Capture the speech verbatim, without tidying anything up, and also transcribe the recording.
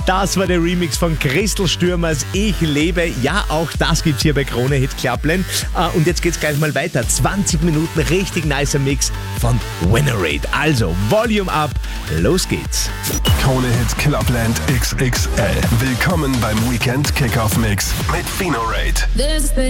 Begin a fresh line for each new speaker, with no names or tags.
Das war der Remix von Crystal Stürmers Ich lebe. Ja, auch das gibt's hier bei Krone Hit Clubland. Und jetzt geht's gleich mal weiter. zwanzig Minuten richtig nicer Mix von Winnerade. Also, Volume up, los geht's.
Krone Hit Clubland X X L. Willkommen beim Weekend Kickoff Mix mit Winnerade.